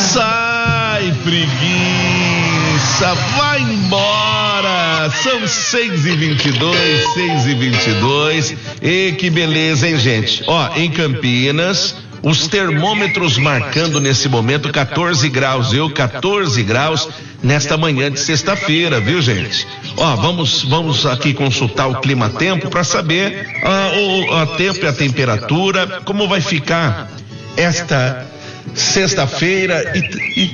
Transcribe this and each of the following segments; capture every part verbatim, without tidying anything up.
Sai, preguiça, vai embora. São seis e vinte e dois, seis e vinte e dois. E que beleza, hein, gente? Ó, em Campinas, os termômetros marcando nesse momento quatorze graus, eu quatorze graus nesta manhã de sexta-feira, viu, gente? Ó, vamos vamos aqui consultar o clima-tempo para saber ah, o a tempo e a temperatura, como vai ficar esta sexta-feira e, e...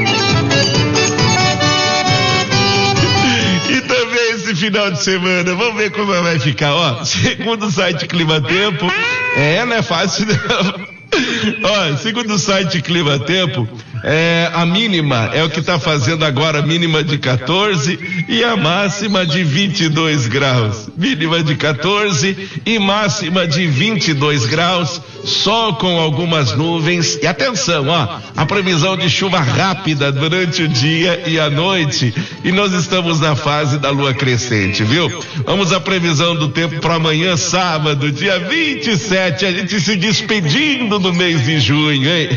e também esse final de semana. Vamos ver como vai ficar, ó. Segundo o site Clima Tempo, é, não é fácil não. Ó, segundo o site Clima Tempo, é, a mínima é o que está fazendo agora, mínima de quatorze e a máxima de vinte e dois graus. Mínima de quatorze e máxima de vinte e dois graus, sol com algumas nuvens. E atenção, ó, a previsão de chuva rápida durante o dia e a noite. E nós estamos na fase da lua crescente, viu? Vamos à previsão do tempo para amanhã, sábado, dia vinte e sete, a gente se despedindo do mês de junho, hein?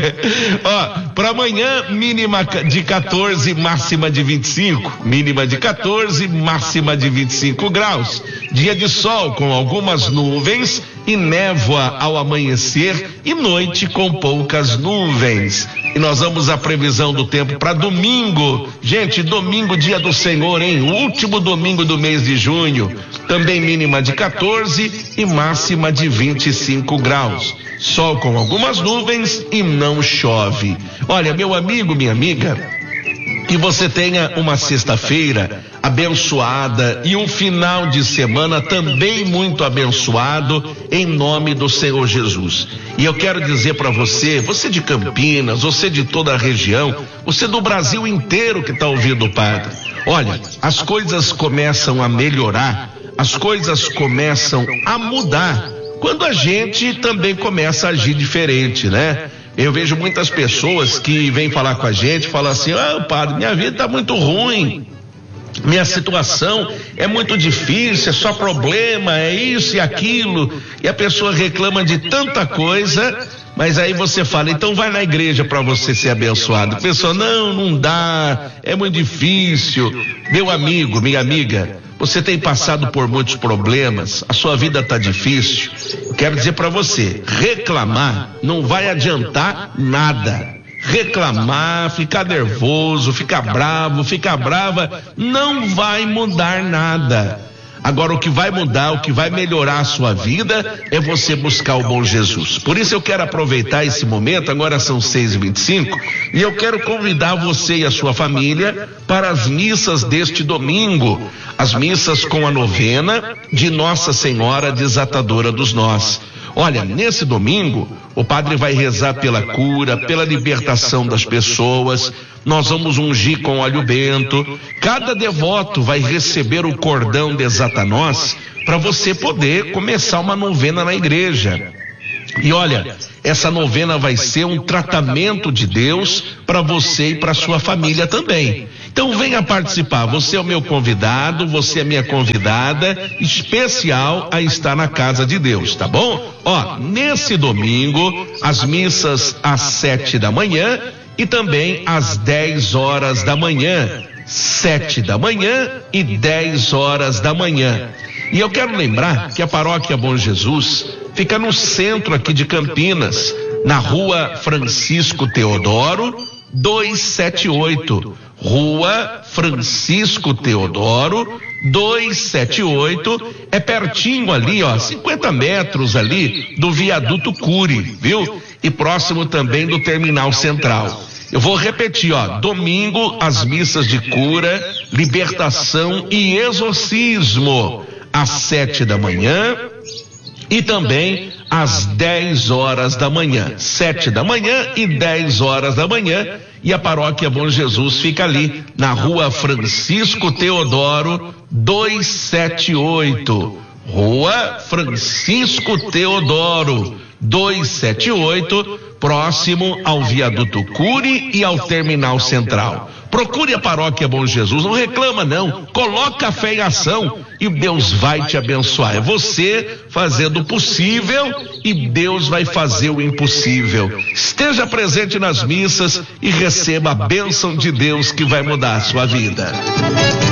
Ó, para amanhã, mínima de quatorze, máxima de vinte e cinco. Mínima de quatorze, máxima de vinte e cinco graus. Dia de sol com algumas nuvens e névoa ao amanhecer e noite com poucas nuvens. E nós vamos à previsão do tempo para domingo. Gente, domingo, dia do Senhor, hein? O último domingo do mês de junho. Também mínima de quatorze e máxima de vinte e cinco graus. Sol com algumas nuvens e não chove. Olha, meu amigo, minha amiga, que você tenha uma sexta-feira abençoada e um final de semana também muito abençoado em nome do Senhor Jesus. E eu quero dizer para você, você de Campinas, você de toda a região, você do Brasil inteiro que está ouvindo o Padre, olha, as coisas começam a melhorar, as coisas começam a mudar quando a gente também começa a agir diferente, né? Eu vejo muitas pessoas que vêm falar com a gente, falam assim: ah, Padre, minha vida está muito ruim, minha situação é muito difícil, é só problema, é isso e aquilo, e a pessoa reclama de tanta coisa, mas aí você fala, então vai na igreja para você ser abençoado. A pessoa, não, não dá, é muito difícil. Meu amigo, minha amiga, você tem passado por muitos problemas, a sua vida está difícil. Eu quero dizer para você, reclamar não vai adiantar nada. Reclamar, ficar nervoso, ficar bravo, ficar brava, não vai mudar nada. Agora, o que vai mudar, o que vai melhorar a sua vida é você buscar o bom Jesus. Por isso eu quero aproveitar esse momento, agora são seis e vinte e cinco, e eu quero convidar você e a sua família para as missas deste domingo, as missas com a novena de Nossa Senhora Desatadora dos Nós. Olha, nesse domingo, o padre vai rezar pela cura, pela libertação das pessoas, nós vamos ungir com óleo bento, cada devoto vai receber o cordão Desatanós para você poder começar uma novena na igreja. E olha, essa novena vai ser um tratamento de Deus para você e para sua família também. Então venha participar, você é o meu convidado, você é minha convidada especial a estar na casa de Deus, tá bom? Ó, nesse domingo, as missas às sete da manhã e também às dez horas da manhã, sete da manhã e dez horas da manhã. E eu quero lembrar que a Paróquia Bom Jesus fica no centro aqui de Campinas, na rua Francisco Teodoro, duzentos e setenta e oito. Rua Francisco Teodoro, duzentos e setenta e oito, é pertinho ali, ó, cinquenta metros ali do viaduto Cury, viu? E próximo também do Terminal Central. Eu vou repetir, ó, domingo as missas de cura, libertação e exorcismo, às sete da manhã e também às dez horas da manhã, sete da manhã e dez horas da manhã. E a Paróquia Bom Jesus fica ali na rua Francisco Teodoro, duzentos e setenta e oito. Rua Francisco Teodoro, dois sete oito, próximo ao viaduto Cury e ao Terminal Central. Procure a Paróquia Bom Jesus, não reclama não, coloca a fé em ação e Deus vai te abençoar. É você fazendo o possível e Deus vai fazer o impossível. Esteja presente nas missas e receba a bênção de Deus que vai mudar a sua vida.